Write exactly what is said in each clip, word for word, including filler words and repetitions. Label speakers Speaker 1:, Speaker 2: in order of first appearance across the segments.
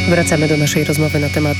Speaker 1: Wracamy do naszej rozmowy na temat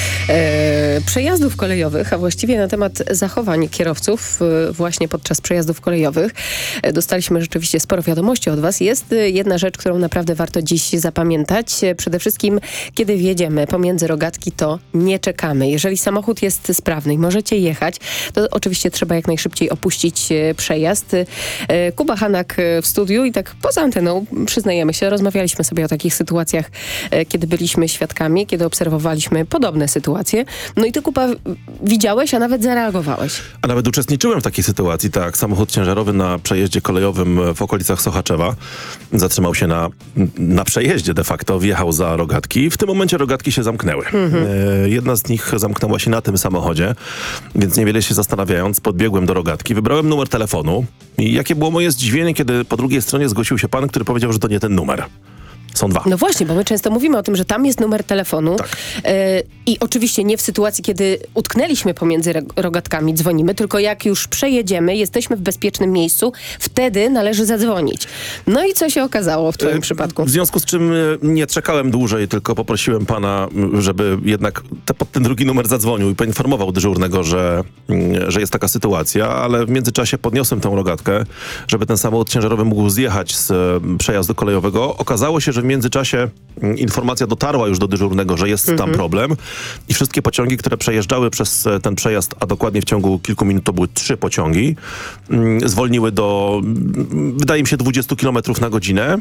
Speaker 1: e, przejazdów kolejowych, a właściwie na temat zachowań kierowców e, właśnie podczas przejazdów kolejowych. E, dostaliśmy rzeczywiście sporo wiadomości od was. Jest e, jedna rzecz, którą naprawdę warto dziś zapamiętać. E, przede wszystkim, kiedy wjedziemy pomiędzy rogatki, to nie czekamy. Jeżeli samochód jest sprawny i możecie jechać, to oczywiście trzeba jak najszybciej opuścić e, przejazd. E, Kuba Hanak w studiu i tak poza anteną, przyznajemy się, rozmawialiśmy sobie o takich sytuacjach, e, kiedy byliśmy świadkami, kiedy obserwowaliśmy podobne sytuacje. No i ty, Kuba, widziałeś, a nawet zareagowałeś.
Speaker 2: A nawet uczestniczyłem w takiej sytuacji, tak. Samochód ciężarowy na przejeździe kolejowym w okolicach Sochaczewa zatrzymał się na, na przejeździe de facto, wjechał za rogatki. W tym momencie rogatki się zamknęły. Mhm. E, jedna z nich zamknęła się na tym samochodzie, więc niewiele się zastanawiając, podbiegłem do rogatki, wybrałem numer telefonu i jakie było moje zdziwienie, kiedy po drugiej stronie zgłosił się pan, który powiedział, że to nie ten numer. Są dwa.
Speaker 1: No właśnie, bo my często mówimy o tym, że tam jest numer telefonu
Speaker 2: tak.
Speaker 1: yy, i oczywiście nie w sytuacji, kiedy utknęliśmy pomiędzy rogatkami, dzwonimy, tylko jak już przejedziemy, jesteśmy w bezpiecznym miejscu, wtedy należy zadzwonić. No i co się okazało w twoim yy, przypadku?
Speaker 2: W związku z czym nie czekałem dłużej, tylko poprosiłem pana, żeby jednak te, pod ten drugi numer zadzwonił i poinformował dyżurnego, że, że jest taka sytuacja, ale w międzyczasie podniosłem tę rogatkę, żeby ten samochód ciężarowy mógł zjechać z przejazdu kolejowego. Okazało się, że w międzyczasie informacja dotarła już do dyżurnego, że jest mhm. tam problem i wszystkie pociągi, które przejeżdżały przez ten przejazd, a dokładnie w ciągu kilku minut to były trzy pociągi, zwolniły do, wydaje mi się, dwadzieścia kilometrów na godzinę.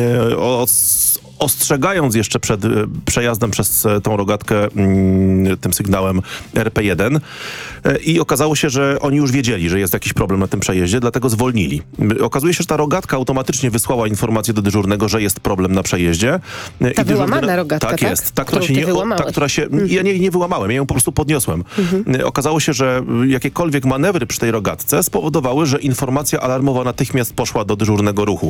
Speaker 2: O, ostrzegając jeszcze przed przejazdem przez tą rogatkę tym sygnałem R P jeden i okazało się, że oni już wiedzieli, że jest jakiś problem na tym przejeździe, dlatego zwolnili. Okazuje się, że ta rogatka automatycznie wysłała informację do dyżurnego, że jest problem na przejeździe.
Speaker 1: Ta
Speaker 2: I
Speaker 1: wyłamana
Speaker 2: dyżurny...
Speaker 1: rogatka, tak?
Speaker 2: Tak jest. Ta, która się nie... O, ta, która się... Mhm. Ja nie, nie wyłamałem, ja ją po prostu podniosłem. Mhm. Okazało się, że jakiekolwiek manewry przy tej rogatce spowodowały, że informacja alarmowa natychmiast poszła do dyżurnego ruchu.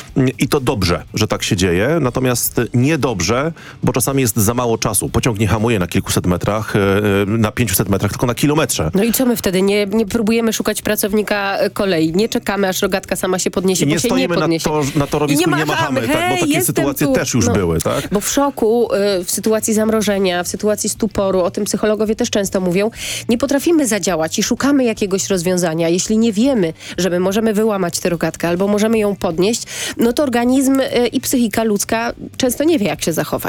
Speaker 2: I to dobrze, że tak się dzieje, natomiast niedobrze, bo czasami jest za mało czasu. Pociąg nie hamuje na kilkuset metrach, na pięciuset metrach, tylko na kilometrze.
Speaker 1: No i co my wtedy? Nie, nie próbujemy szukać pracownika kolei. Nie czekamy, aż rogatka sama się podniesie,
Speaker 2: I nie
Speaker 1: bo się
Speaker 2: stoimy
Speaker 1: nie podniesie.
Speaker 2: na, to, na torowisku i nie,
Speaker 1: nie machamy,
Speaker 2: machamy, tak, bo takie sytuacje
Speaker 1: tu.
Speaker 2: też już
Speaker 1: no,
Speaker 2: były, tak?
Speaker 1: Bo w szoku, w sytuacji zamrożenia, w sytuacji stuporu, o tym psychologowie też często mówią, nie potrafimy zadziałać i szukamy jakiegoś rozwiązania. Jeśli nie wiemy, że my możemy wyłamać tę rogatkę albo możemy ją podnieść, no to organizm i psychika ludzka często nie wie, jak się zachować.